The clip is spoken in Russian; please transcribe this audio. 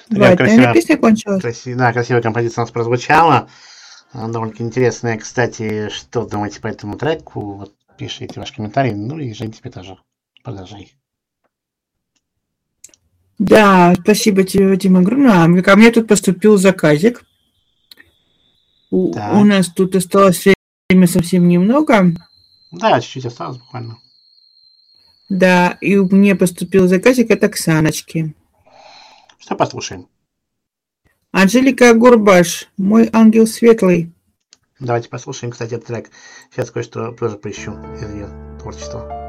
Такая Наверное, песня кончилась. да, красивая композиция у нас прозвучала. Довольно интересная. Кстати, что думаете по этому треку? Вот пишите ваши комментарии. Ну и, Жень, тебе тоже. Продолжай. Да, спасибо тебе, Вадим, огромное. Ко мне тут поступил заказик. У Так. нас тут осталось время совсем немного. Да, чуть-чуть осталось буквально. Да, и мне поступил заказик от Оксаночки. Что послушаем? Анжелика Гурбаш, мой ангел светлый. Давайте послушаем, кстати, этот трек. Сейчас кое-что тоже поищу из ее творчества.